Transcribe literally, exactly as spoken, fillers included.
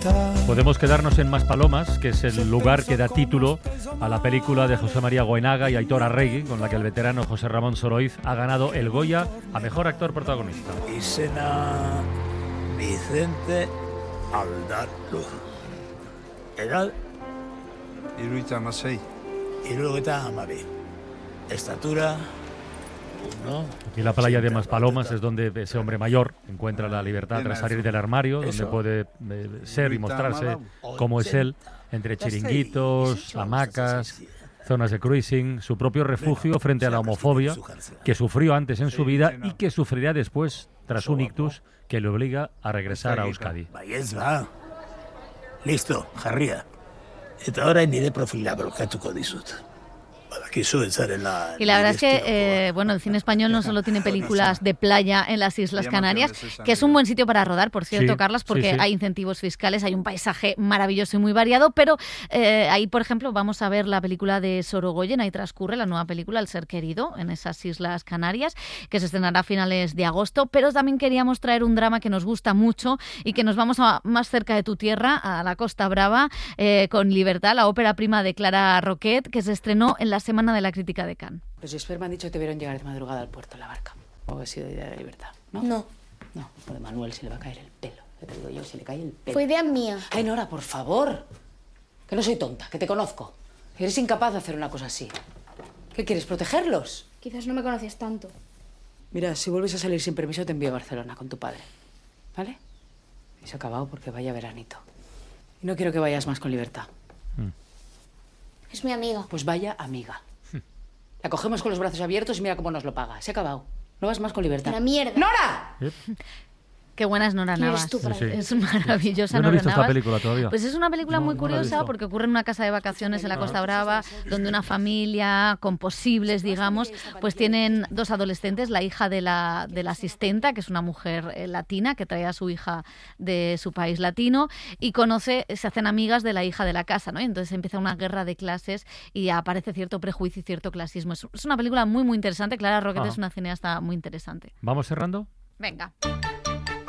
Podemos quedarnos en Maspalomas, que es el lugar que da título a la película de José María Goenaga y Aitor Arregui, con la que el veterano José Ramón Soroiz ha ganado el Goya a Mejor Actor Protagonista. Izena Vicente Aldarlu. Edad Hiruita amasei. hirurogeita hamabi. Estatura uno. Aquí la playa de Maspalomas es donde ese hombre mayor encuentra la libertad tras salir del armario, donde puede eh, ser y mostrarse cómo es él, entre chiringuitos, hamacas, zonas de cruising, su propio refugio frente a la homofobia que sufrió antes en su vida y que sufrirá después tras un ictus que le obliga a regresar a Euskadi. Baiez ba. Listo, jarria. Eta orain nire profila blokatuko dizut. Badakizu ez zarela... Y la verdad es que, eh, bueno, el cine español no solo tiene películas de playa en las Islas Canarias, que es un buen sitio para rodar, por cierto, Sí, Carlas, porque sí, sí. hay incentivos fiscales, hay un paisaje maravilloso y muy variado, pero eh, ahí, por ejemplo, vamos a ver la película de Sorogoyen, ahí transcurre la nueva película El ser querido, en esas Islas Canarias, que se estrenará a finales de agosto, pero también queríamos traer un drama que nos gusta mucho y que nos vamos a, más cerca de tu tierra, a la Costa Brava, eh, con Libertad, la ópera prima de Clara Roquet, que se estrenó en la Semana de la Crítica de Cannes. Los expertos me han dicho que te vieron llegar de madrugada al puerto en la barca. O ha sido idea de Libertad, ¿no? No, No, o de Manuel se le va a caer el pelo. Ya te digo yo, si le cae el pelo. fue idea mía. Ay, Nora, por favor. Que no soy tonta, que te conozco. Eres incapaz de hacer una cosa así. ¿Qué quieres, protegerlos? Quizás no me conocías tanto. Mira, si vuelves a salir sin permiso, te envío a Barcelona con tu padre. ¿Vale? Y se ha acabado porque vaya veranito. Y no quiero que vayas más con Libertad. Es mi amiga. Pues vaya amiga. La cogemos con los brazos abiertos y mira cómo nos lo paga. Se ha acabado. No vas más con Libertad. Una mierda. ¡Nora! Qué buena es Nora ¿Quién eres Navas. tú para Sí, sí. Es maravillosa. Yo no he Nora visto esta Navas. película todavía. Pues es una película No, muy no la he curiosa visto. porque ocurre en una casa de vacaciones en la Costa Brava, donde una familia con posibles, digamos, pues tienen dos adolescentes, la hija de la, de la asistenta, que es una mujer eh, latina que trae a su hija de su país latino, y conoce, se hacen amigas de la hija de la casa, ¿no? Y entonces empieza una guerra de clases y aparece cierto prejuicio y cierto clasismo. Es, es una película muy, muy interesante. Clara Roquet Ah. es una cineasta muy interesante. ¿Vamos cerrando? Venga.